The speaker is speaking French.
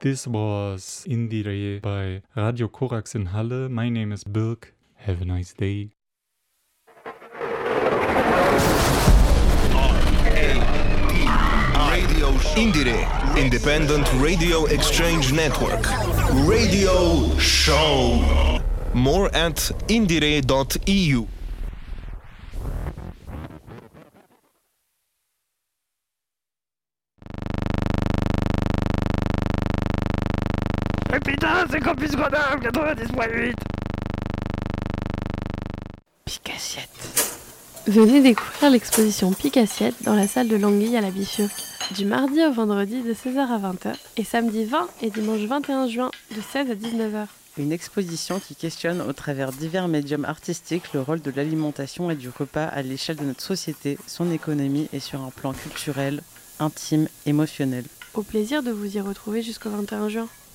This was Indire by Radio Korax in Halle. My name is Birk. Have a nice day. Radio Indire, Independent Radio Exchange Network. Radio Show. More at indire.eu. Mais putain, c'est Campus Grenoble 90.8. Picassiette. Venez découvrir l'exposition Picassiette dans la salle de l'Anguille à la Bifurque, du mardi au vendredi de 16h à 20h et samedi 20 et dimanche 21 juin de 16 à 19h. Une exposition qui questionne au travers divers médiums artistiques le rôle de l'alimentation et du repas à l'échelle de notre société, son économie et sur un plan culturel, intime, émotionnel. Au plaisir de vous y retrouver jusqu'au 21 juin.